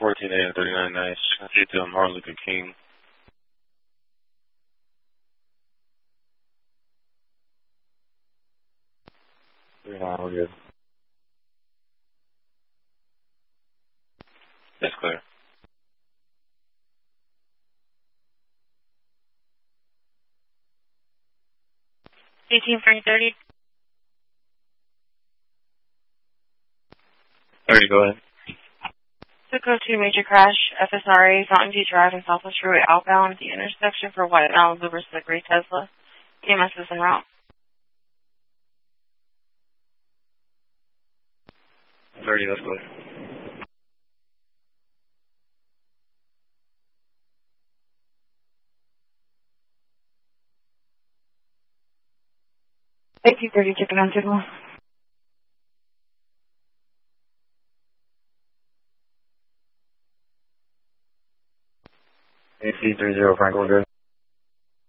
14 AM 39 nice. See to Martin Luther King. We're good. That's clear. 18 Frank 30. 30, go ahead. Cisco 2 major crash, FSRA, Fountain View Drive and Southwest Freeway outbound at the intersection for White Malibu versus the Gray Tesla. EMS is en route. 30, that's clear. Thank you, 30, checking on signal. 30 Frank, we're good.